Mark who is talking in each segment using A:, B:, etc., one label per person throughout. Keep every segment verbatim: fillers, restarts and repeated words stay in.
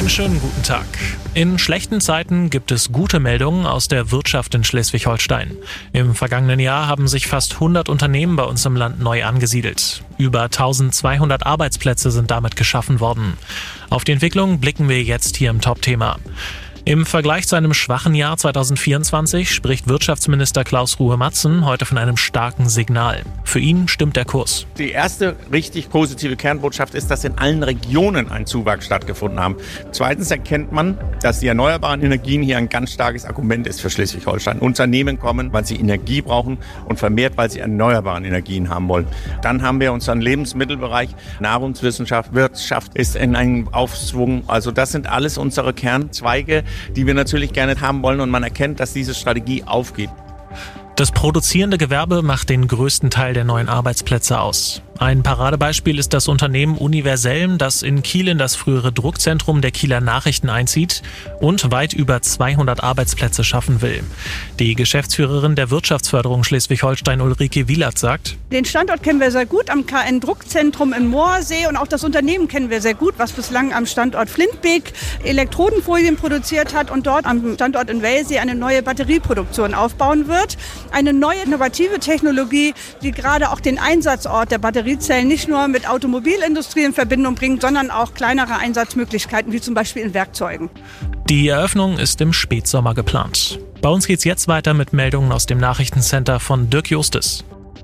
A: Einen schönen guten Tag. In schlechten Zeiten gibt es gute Meldungen aus der Wirtschaft in Schleswig-Holstein. Im vergangenen Jahr haben sich fast hundert Unternehmen bei uns im Land neu angesiedelt. Über eintausendzweihundert Arbeitsplätze sind damit geschaffen worden. Auf die Entwicklung blicken wir jetzt hier im Top-Thema. Im Vergleich zu einem schwachen Jahr zweitausendvierundzwanzig spricht Wirtschaftsminister Klaus Ruhe-Matzen heute von einem starken Signal. Für ihn stimmt der Kurs.
B: Die erste richtig positive Kernbotschaft ist, dass in allen Regionen ein Zuwachs stattgefunden hat. Zweitens erkennt man, dass die erneuerbaren Energien hier ein ganz starkes Argument ist für Schleswig-Holstein. Unternehmen kommen, weil sie Energie brauchen und vermehrt, weil sie erneuerbare Energien haben wollen. Dann haben wir unseren Lebensmittelbereich, Nahrungswissenschaft, Wirtschaft ist in einem Aufschwung. Also das sind alles unsere Kernzweige, die wir natürlich gerne haben wollen, und man erkennt, dass diese Strategie aufgeht.
A: Das produzierende Gewerbe macht den größten Teil der neuen Arbeitsplätze aus. Ein Paradebeispiel ist das Unternehmen Universell, das in Kiel in das frühere Druckzentrum der Kieler Nachrichten einzieht und weit über zweihundert Arbeitsplätze schaffen will. Die Geschäftsführerin der Wirtschaftsförderung Schleswig-Holstein, Ulrike Wielert, sagt:
C: Den Standort kennen wir sehr gut am K N-Druckzentrum in Moorsee, und auch das Unternehmen kennen wir sehr gut, was bislang am Standort Flintbeek Elektrodenfolien produziert hat und dort am Standort in Welsee eine neue Batterieproduktion aufbauen wird. Eine neue innovative Technologie, die gerade auch den Einsatzort der Batteriezellen nicht nur mit Automobilindustrie in Verbindung bringt, sondern auch kleinere Einsatzmöglichkeiten, wie zum Beispiel in Werkzeugen.
A: Die Eröffnung ist im Spätsommer geplant. Bei uns geht's jetzt weiter mit Meldungen aus dem Nachrichtencenter von Dirk Justus.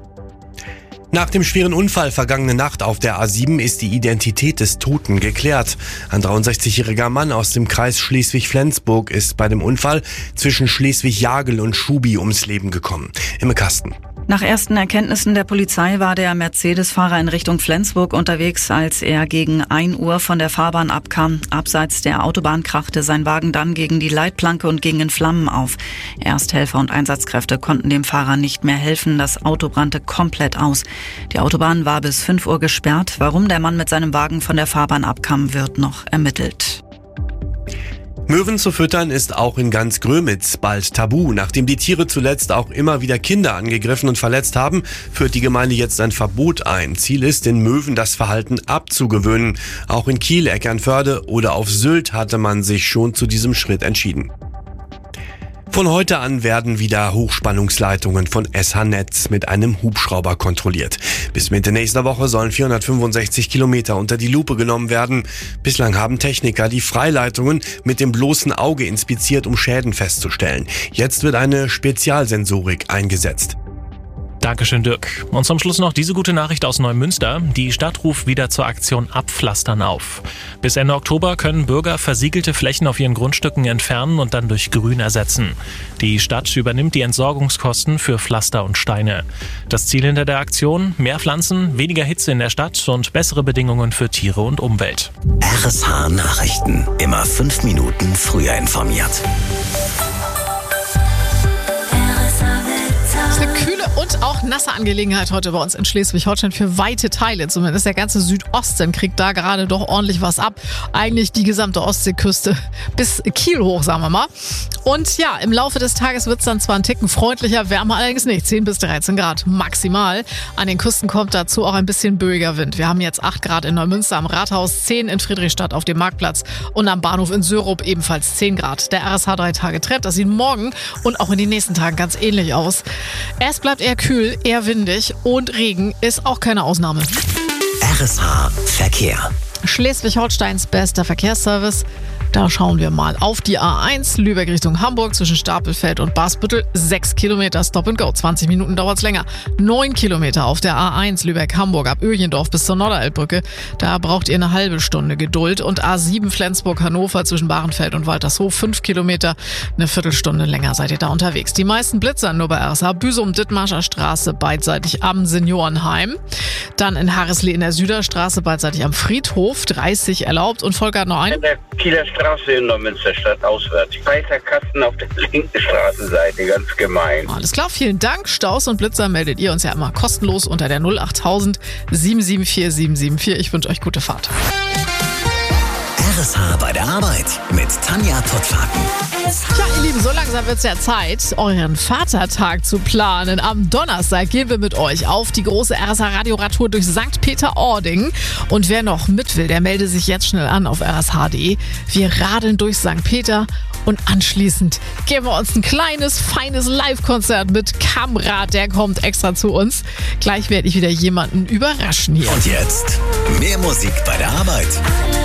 D: Nach dem schweren Unfall vergangene Nacht auf der A sieben ist die Identität des Toten geklärt. Ein dreiundsechzigjähriger Mann aus dem Kreis Schleswig-Flensburg ist bei dem Unfall zwischen Schleswig-Jagel und Schubi ums Leben gekommen. Imme Kasten.
E: Nach ersten Erkenntnissen der Polizei war der Mercedes-Fahrer in Richtung Flensburg unterwegs, als er gegen ein Uhr von der Fahrbahn abkam. Abseits der Autobahn krachte sein Wagen dann gegen die Leitplanke und ging in Flammen auf. Ersthelfer und Einsatzkräfte konnten dem Fahrer nicht mehr helfen. Das Auto brannte komplett aus. Die Autobahn war bis fünf Uhr gesperrt. Warum der Mann mit seinem Wagen von der Fahrbahn abkam, wird noch ermittelt.
D: Möwen zu füttern ist auch in ganz Grömitz bald tabu. Nachdem die Tiere zuletzt auch immer wieder Kinder angegriffen und verletzt haben, führt die Gemeinde jetzt ein Verbot ein. Ziel ist, den Möwen das Verhalten abzugewöhnen. Auch in Kiel, Eckernförde oder auf Sylt hatte man sich schon zu diesem Schritt entschieden. Von heute an werden wieder Hochspannungsleitungen von S H-Netz mit einem Hubschrauber kontrolliert. Bis Mitte nächster Woche sollen vierhundertfünfundsechzig Kilometer unter die Lupe genommen werden. Bislang haben Techniker die Freileitungen mit dem bloßen Auge inspiziert, um Schäden festzustellen. Jetzt wird eine Spezialsensorik eingesetzt.
A: Dankeschön, Dirk. Und zum Schluss noch diese gute Nachricht aus Neumünster. Die Stadt ruft wieder zur Aktion Abpflastern auf. Bis Ende Oktober können Bürger versiegelte Flächen auf ihren Grundstücken entfernen und dann durch Grün ersetzen. Die Stadt übernimmt die Entsorgungskosten für Pflaster und Steine. Das Ziel hinter der Aktion: mehr Pflanzen, weniger Hitze in der Stadt und bessere Bedingungen für Tiere und Umwelt.
F: R S H Nachrichten. Immer fünf Minuten früher informiert.
G: Eine kühle und auch nasse Angelegenheit heute bei uns in Schleswig-Holstein, für weite Teile zumindest. Der ganze Südosten kriegt da gerade doch ordentlich was ab. Eigentlich die gesamte Ostseeküste bis Kiel hoch, sagen wir mal. Und ja, im Laufe des Tages wird es dann zwar ein Ticken freundlicher, wärmer allerdings nicht. zehn bis dreizehn Grad maximal. An den Küsten kommt dazu auch ein bisschen böiger Wind. Wir haben jetzt acht Grad in Neumünster am Rathaus, zehn in Friedrichstadt auf dem Marktplatz und am Bahnhof in Sörup ebenfalls zehn Grad. Der R S H drei Tage Trend, das sieht morgen und auch in den nächsten Tagen ganz ähnlich aus. Es bleibt eher kühl, eher windig und Regen ist auch keine Ausnahme.
F: R S H Verkehr.
G: Schleswig-Holsteins bester Verkehrsservice. Da schauen wir mal auf die A eins, Lübeck Richtung Hamburg zwischen Stapelfeld und Basbüttel. sechs Kilometer Stop and Go, zwanzig Minuten dauert's länger. neun Kilometer auf der A eins Lübeck-Hamburg ab Öhlendorf bis zur Norderelbbrücke. Da braucht ihr eine halbe Stunde Geduld. Und A sieben Flensburg-Hannover zwischen Bahrenfeld und Waltershof, fünf Kilometer, eine Viertelstunde länger seid ihr da unterwegs. Die meisten Blitzer nur bei R S H Büsum-Dithmarscher Straße beidseitig am Seniorenheim. Dann in Harrislee in der Süderstraße beidseitig am Friedhof, dreißig erlaubt. Und Volker hat noch einen.
H: Straße in Neumünsterstadt auswärts. Weißer Kasten auf der linken Straßenseite, ganz gemein.
G: Alles klar, vielen Dank. Staus und Blitzer meldet ihr uns ja immer kostenlos unter der null achttausend sieben sieben vier sieben sieben vier. Ich wünsche euch gute Fahrt.
F: R S H bei der Arbeit mit Tanja Pottwagen.
G: Tja, ihr Lieben, so langsam wird es ja Zeit, euren Vatertag zu planen. Am Donnerstag gehen wir mit euch auf die große R S H-Radioradtour durch Sankt Peter-Ording. Und wer noch mit will, der melde sich jetzt schnell an auf r s h punkt d e. Wir radeln durch Sankt Peter und anschließend geben wir uns ein kleines, feines Live-Konzert mit Kamrat. Der kommt extra zu uns. Gleich werde ich wieder jemanden überraschen hier.
F: Und jetzt mehr Musik bei der Arbeit.